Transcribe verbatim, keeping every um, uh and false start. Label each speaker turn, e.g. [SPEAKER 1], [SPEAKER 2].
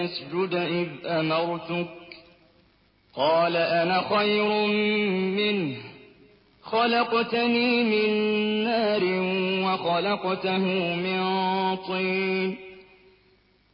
[SPEAKER 1] اسجد إذ أمرتك قال أنا خير منه خلقتني من نار وخلقته من طين